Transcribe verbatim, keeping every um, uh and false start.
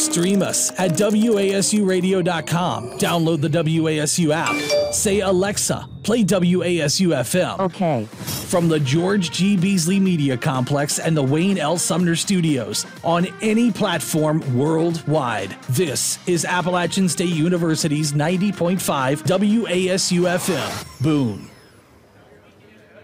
Stream us at W A S U radio dot com. Download the W A S U app. Say, Alexa, play W A S U F M. Okay. From the George G. Beasley Media Complex and the Wayne L. Sumner Studios on any platform worldwide. This is Appalachian State University's ninety point five W A S U F M. Boone.